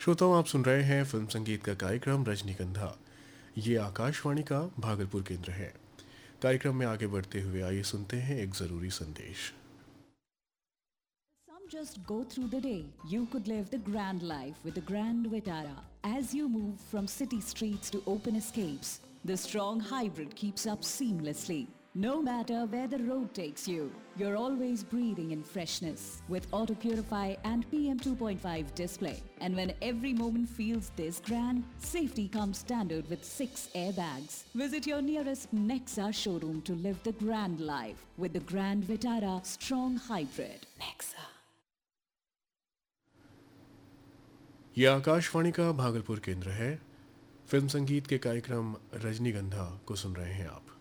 श्रोताओं, आप सुन रहे हैं फिल्म संगीत का कार्यक्रम रजनीगंधा। ये आकाशवाणी का भागलपुर केंद्र है। कार्यक्रम में आगे बढ़ते हुए आइए सुनते हैं एक ज़रूरी संदेश। Some just go through the day. You could live the grand life with the Grand Vitara. As you move from city streets to open escapes, the strong hybrid keeps up seamlessly. No matter where the road takes you, you're always breathing in freshness with Auto Purify and PM 2.5 display. And when every moment feels this grand, safety comes standard with 6 airbags. Visit your nearest Nexa showroom to live the grand life with the Grand Vitara Strong Hybrid. Nexa. यह आकाशवाणी का भागलपुर केंद्र है। Film संगीत के कार्यक्रम रजनीगंधा को सुन रहे हैं आप।